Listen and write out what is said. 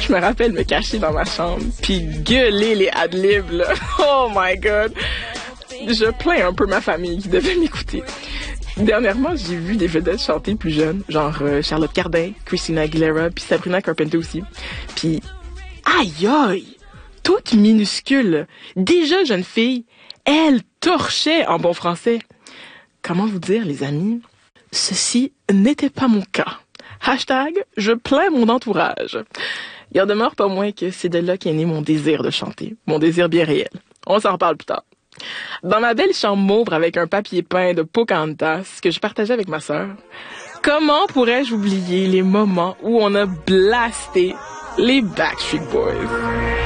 Je me rappelle me cacher dans ma chambre, puis gueuler les ad-libs, là. Oh my God! Je plains un peu ma famille qui devait m'écouter. Dernièrement, j'ai vu des vedettes chanter plus jeunes, genre Charlotte Cardin, Christina Aguilera, puis Sabrina Carpenter aussi. Puis, aïe aïe! Toute minuscule, déjà jeune fille, elle torchait en bon français. Comment vous dire, les amis? Ceci n'était pas mon cas. Hashtag, je plains mon entourage. Il en demeure pas moins que c'est de là qu'est né mon désir de chanter. Mon désir bien réel. On s'en reparle plus tard. Dans ma belle chambre mauve avec un papier peint de Pocahontas que je partageais avec ma sœur, comment pourrais-je oublier les moments où on a blasté les Backstreet Boys?